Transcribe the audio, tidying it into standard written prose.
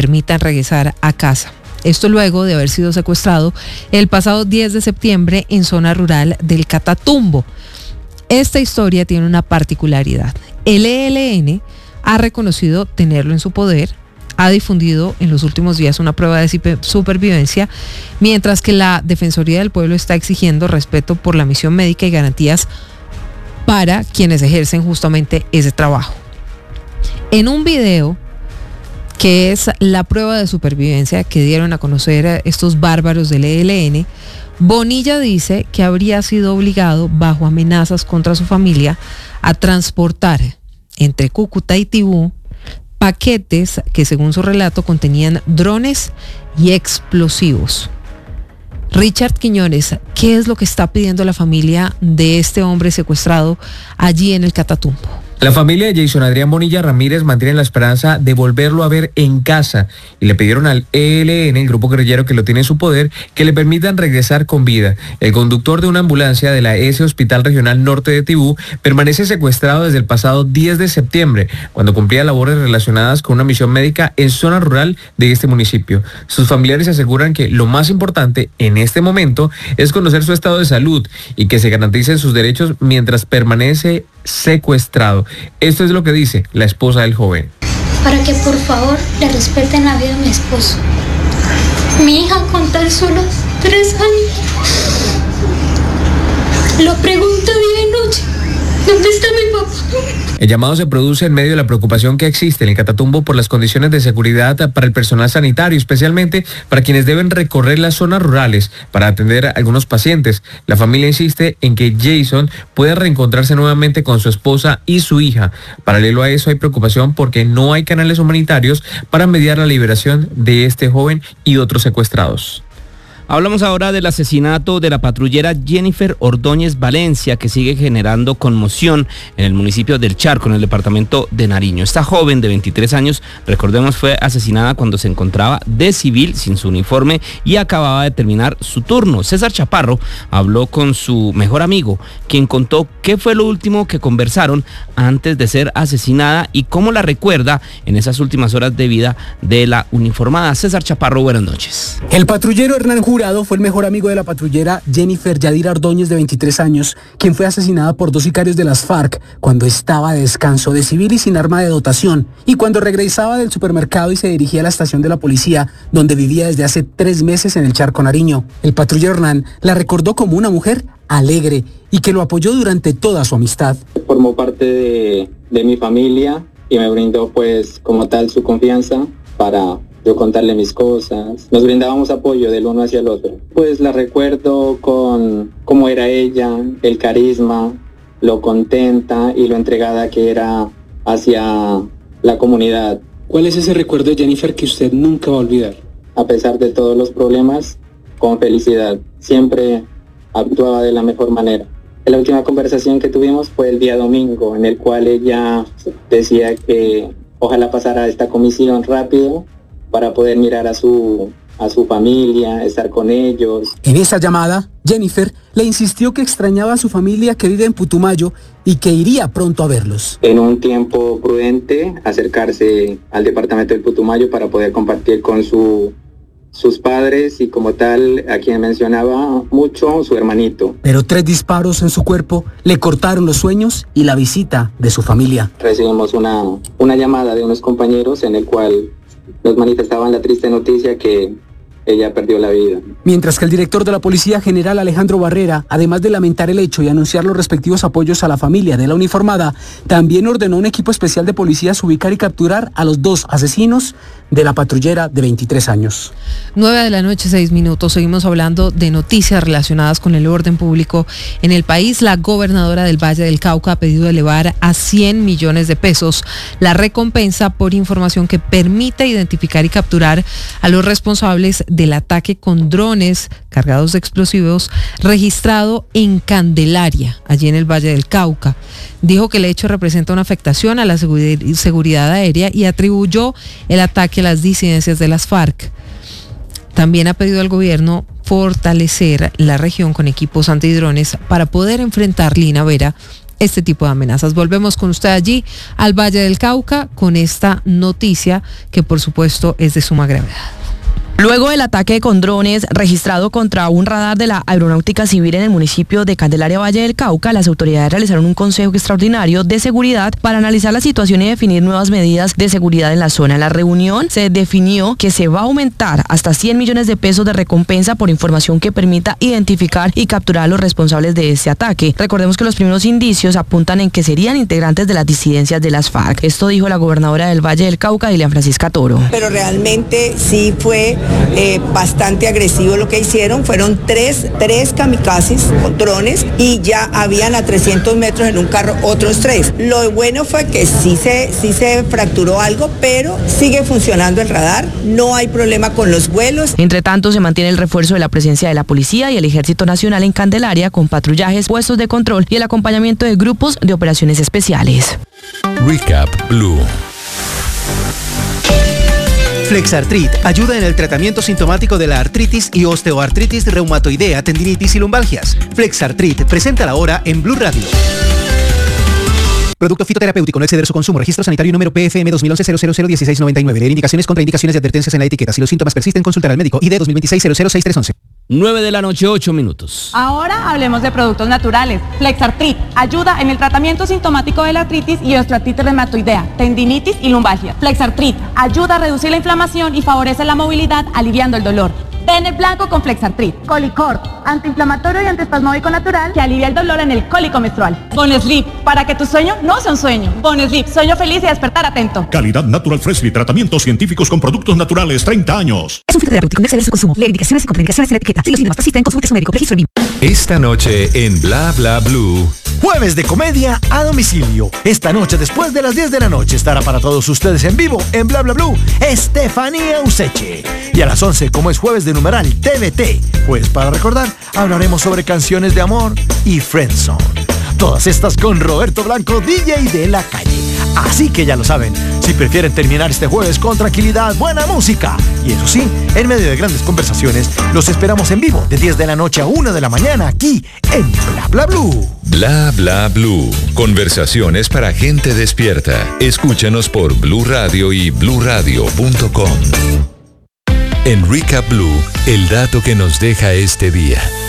permitan regresar a casa. Esto luego de haber sido secuestrado el pasado 10 de septiembre en zona rural del Catatumbo. Esta historia tiene una particularidad. El ELN ha reconocido tenerlo en su poder, ha difundido en los últimos días una prueba de supervivencia, mientras que la Defensoría del Pueblo está exigiendo respeto por la misión médica y garantías para quienes ejercen justamente ese trabajo. En un video que es la prueba de supervivencia que dieron a conocer estos bárbaros del ELN, Bonilla dice que habría sido obligado, bajo amenazas contra su familia, a transportar entre Cúcuta y Tibú paquetes que, según su relato, contenían drones y explosivos. Richard Quiñones, ¿qué es lo que está pidiendo la familia de este hombre secuestrado allí en el Catatumbo? La familia de Jason Adrián Bonilla Ramírez mantiene la esperanza de volverlo a ver en casa y le pidieron al ELN, el grupo guerrillero que lo tiene en su poder, que le permitan regresar con vida. El conductor de una ambulancia de la S Hospital Regional Norte de Tibú permanece secuestrado desde el pasado 10 de septiembre, cuando cumplía labores relacionadas con una misión médica en zona rural de este municipio. Sus familiares aseguran que lo más importante en este momento es conocer su estado de salud y que se garanticen sus derechos mientras permanece secuestrado. Esto es lo que dice la esposa del joven. Para que por favor le respeten la vida de mi esposo. Mi hija con tan solo 3 años lo pregunta día y noche: ¿dónde está mi papá? El llamado se produce en medio de la preocupación que existe en el Catatumbo por las condiciones de seguridad para el personal sanitario, especialmente para quienes deben recorrer las zonas rurales para atender a algunos pacientes. La familia insiste en que Jason pueda reencontrarse nuevamente con su esposa y su hija. Paralelo a eso, hay preocupación porque no hay canales humanitarios para mediar la liberación de este joven y otros secuestrados. Hablamos ahora del asesinato de la patrullera Jennifer Ordóñez Valencia, que sigue generando conmoción en el municipio del Charco, en el departamento de Nariño. Esta joven de 23 años, recordemos, fue asesinada cuando se encontraba de civil, sin su uniforme, y acababa de terminar su turno. César Chaparro habló con su mejor amigo, quien contó qué fue lo último que conversaron antes de ser asesinada y cómo la recuerda en esas últimas horas de vida de la uniformada. César Chaparro, buenas noches. El patrullero Hernán Jurado fue el mejor amigo de la patrullera Jennifer Yadira Ordóñez, de 23 años, quien fue asesinada por 2 sicarios de las FARC cuando estaba de descanso de civil y sin arma de dotación, y cuando regresaba del supermercado y se dirigía a la estación de la policía, donde vivía desde hace 3 meses en el Charco Nariño. El patrullero Hernán la recordó como una mujer alegre y que lo apoyó durante toda su amistad. Formó parte de mi familia y me brindó pues como tal su confianza para yo contarle mis cosas. Nos brindábamos apoyo del uno hacia el otro. Pues la recuerdo con cómo era ella, el carisma, lo contenta y lo entregada que era hacia la comunidad. ¿Cuál es ese recuerdo de Jennifer que usted nunca va a olvidar? A pesar de todos los problemas, con felicidad. Siempre actuaba de la mejor manera. La última conversación que tuvimos fue el día domingo, en el cual ella decía que ojalá pasara esta comisión rápido para poder mirar a su familia, estar con ellos. En esa llamada, Jennifer le insistió que extrañaba a su familia que vive en Putumayo y que iría pronto a verlos. En un tiempo prudente, acercarse al departamento del Putumayo para poder compartir con sus padres y, como tal, a quien mencionaba mucho, su hermanito. Pero 3 disparos en su cuerpo le cortaron los sueños y la visita de su familia. Recibimos una llamada de unos compañeros en el cual nos manifestaban la triste noticia que ella perdió la vida. Mientras que el director de la Policía General, Alejandro Barrera, además de lamentar el hecho y anunciar los respectivos apoyos a la familia de la uniformada, también ordenó a un equipo especial de policías ubicar y capturar a los 2 asesinos de la patrullera de 23 años. 9:06 p.m. Seguimos hablando de noticias relacionadas con el orden público en el país. La gobernadora del Valle del Cauca ha pedido elevar a 100 millones de pesos la recompensa por información que permita identificar y capturar a los responsables del ataque con drones cargados de explosivos registrado en Candelaria, allí en el Valle del Cauca. Dijo que el hecho representa una afectación a la seguridad aérea y atribuyó el ataque a las disidencias de las FARC. También ha pedido al gobierno fortalecer la región con equipos antidrones para poder enfrentar, Lina Vera, este tipo de amenazas. Volvemos con usted allí al Valle del Cauca con esta noticia que por supuesto es de suma gravedad. Luego del ataque con drones registrado contra un radar de la Aeronáutica Civil en el municipio de Candelaria, Valle del Cauca, las autoridades realizaron un consejo extraordinario de seguridad para analizar la situación y definir nuevas medidas de seguridad en la zona. En la reunión se definió que se va a aumentar hasta 100 millones de pesos de recompensa por información que permita identificar y capturar a los responsables de este ataque. Recordemos que los primeros indicios apuntan en que serían integrantes de las disidencias de las FARC. Esto dijo la gobernadora del Valle del Cauca, Dilian Francisca Toro. Pero realmente sí fue bastante agresivo lo que hicieron. Fueron tres kamikazes con drones y ya habían a 300 metros en un carro otros 3. Lo bueno fue que sí se fracturó algo, pero sigue funcionando el radar, no hay problema con los vuelos. Entre tanto, se mantiene el refuerzo de la presencia de la Policía y el Ejército Nacional en Candelaria con patrullajes, puestos de control y el acompañamiento de grupos de operaciones especiales. Recap Blue. Flexartrit ayuda en el tratamiento sintomático de la artritis y osteoartritis reumatoidea, tendinitis y lumbalgias. Flexartrit, presenta la hora en Blue Radio. Producto fitoterapéutico, no exceder su consumo. Registro sanitario número PFM 2011-001699. Leer indicaciones, contraindicaciones y advertencias en la etiqueta. Si los síntomas persisten, consultar al médico. ID 2026-006311. 9 de la noche, 8 minutos. Ahora hablemos de productos naturales. Flexartrit ayuda en el tratamiento sintomático de la artritis y osteoartritis reumatoidea, tendinitis y lumbalgia. Flexartrit ayuda a reducir la inflamación y favorece la movilidad, aliviando el dolor. Bennett blanco con Flexartrit. Colicort, antiinflamatorio y antiespasmódico natural que alivia el dolor en el cólico menstrual. Bonesleep, para que tu sueño no sea un sueño. Bonesleep, sueño feliz y despertar atento. Calidad Natural Freshly, tratamientos científicos con productos naturales, 30 años. Es un fitoterapéutico, no exceder su consumo. Leer indicaciones y contraindicaciones en la etiqueta. Si los síntomas persisten, consulte a su médico. Registro BIM. Esta noche en Bla Bla Blue. Jueves de comedia a domicilio. Esta noche, después de las 10 de la noche, estará para todos ustedes en vivo en Bla Bla Blue Estefanía Useche. Y a las 11, como es jueves de numeral TVT, pues para recordar, hablaremos sobre canciones de amor y friendzone. Todas estas con Roberto Blanco, DJ de la calle. Así que ya lo saben, si prefieren terminar este jueves con tranquilidad, buena música y eso sí, en medio de grandes conversaciones, los esperamos en vivo de 10 de la noche a 1 de la mañana aquí en Bla Bla Blue. Bla Bla Blue. Conversaciones para gente despierta. Escúchanos por Blue Radio y bluradio.com. En Recap Blue, el dato que nos deja este día.